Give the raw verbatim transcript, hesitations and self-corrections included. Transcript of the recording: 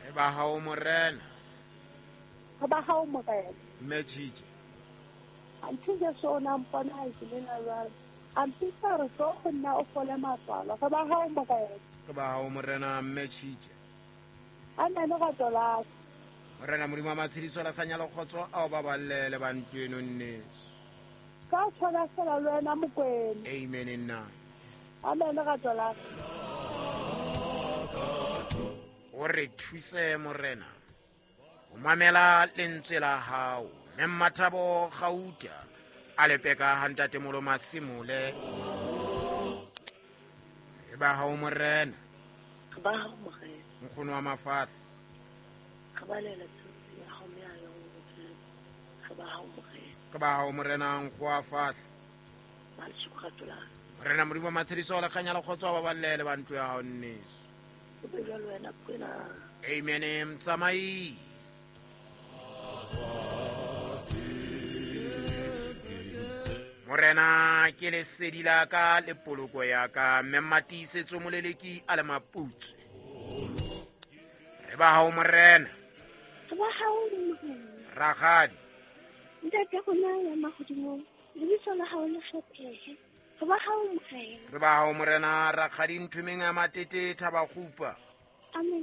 Re ba hao morena. Re ba hao morena. Mmechije. Anthe ke sona mpona ha ke le na jwale. Anthe sa re tlo go nna o fole matswalo. Re ba hao morena. Re ba hao morena mmechije. A nne le ga tola. Morena modimo wa matshediso la kganya le kgotso ao ba ballele bantweno nneso. Ka tshola sela le wena Mokwena. Amen nna. Amen le ga tola. O re thuse morena. O mamela lentswe la hao. Memmathabo Gauta. A le peka hantate molo Masimole. Re ba hao morena. Re ba hao morena. Nkgono wa mafahla. Re ba lela tsotsi ya hao me a yo morena. Re ba hao morena. Re ba hao morena nkgo wa fahla. Ba le tshukga tola. Morena modimo wa matshediso la kganya le kgotso ba ballele bantwe ya hao nneso. O be jwalo wena Mokwena. Amen mtsamai. Morena ke le sedi la ka le poloko ya ka mmatisetso moleleki a le maputse. Re ba hao morena. Re ba hao morena. Ragadi. Ntate gona ya magodimo. Le bitso la hao le fepege. Re ba hao morena. Re ba hao morena Ragadi nthumeng ya matete thaba khupa. Amen.